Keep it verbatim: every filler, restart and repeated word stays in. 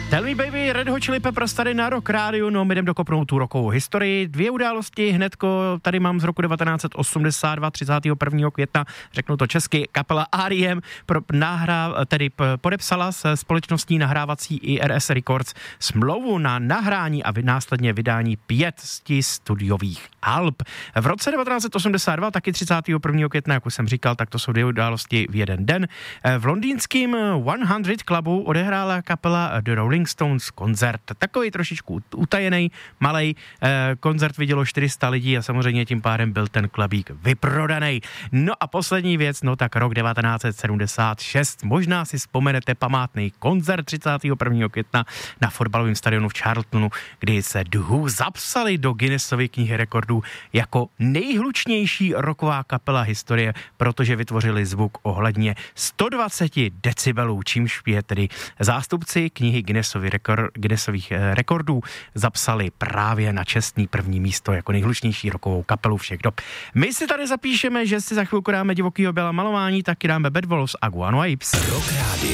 Tell Me Baby, Red Hot Chili Peppers tady na Rock Rádiu, no my jdem dokopnout tu rokovou historii. Dvě události hnedko, tady mám z roku devatenáct set osmdesát dva, třicátého prvního května, řeknu to česky, kapela R E M pro, nahrá, tedy podepsala se společností nahrávací I R S Records smlouvu na nahrání a následně vydání pěti studiových alb. V roce devatenáct set osmdesát dva, taky třicátého prvního května, jak už jsem říkal, tak to jsou dvě události v jeden den. V londýnském sto Clubu odehrála kapela The Rolling Stones koncert. Takový trošičku utajený, malej eh, koncert vidělo čtyři sta lidí a samozřejmě tím pádem byl ten klubík vyprodaný. No a poslední věc, no tak rok devatenáct set sedmdesát šest. Možná si vzpomenete památný koncert třicátého prvního května na fotbalovém stadionu v Charltonu, kdy se The Who zapsali do Guinnessovy knihy rekordů jako nejhlučnější rocková kapela historie, protože vytvořili zvuk ohledně sto dvacet decibelů, čímž je tedy zástupci knihy Guinnessovy rekord, Guinnessových rekordů zapsali právě na čestný první místo jako nejhlučnější rockovou kapelu všech dob. My si tady zapíšeme, že si za chvilku dáme divokýho běla malování, taky dáme Bad Wolves a Guano Apes. Rock Radio.